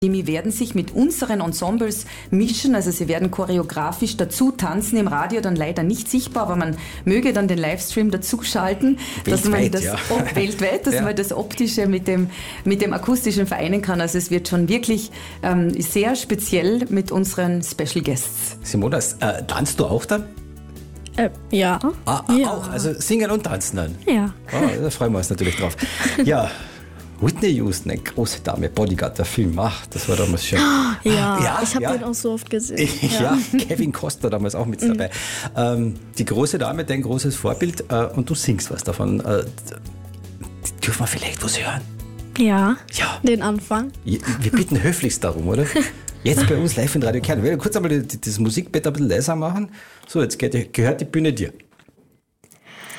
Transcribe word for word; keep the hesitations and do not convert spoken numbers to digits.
Die werden sich mit unseren Ensembles mischen, also sie werden choreografisch dazu tanzen, im Radio dann leider nicht sichtbar, aber man möge dann den Livestream dazu schalten, dass man das ja. op- weltweit, dass Ja. man das Optische mit dem, mit dem Akustischen vereinen kann. Also es wird schon wirklich ähm, sehr speziell mit unseren Special Guests. Simona, äh, tanzt du auch dann? Äh, ja. Ah, ja. Auch, also singen und tanzen dann? Ja. Ah, da freuen wir uns natürlich drauf. Ja, Whitney Houston, eine große Dame, Bodyguard, der Film, ach, das war damals schon. Ja, Ja, ich habe ja. den auch so oft gesehen. Ja, Kevin Costner damals auch mit dabei. Ähm, die große Dame, dein großes Vorbild, äh, und du singst was davon. Äh, dürfen wir vielleicht was hören? Ja, Ja. den Anfang. Wir bitten höflichst darum, oder? Jetzt bei uns live in Radio Kern. Wir werden kurz einmal das Musikbett ein bisschen leiser machen. So, jetzt geht, gehört die Bühne dir.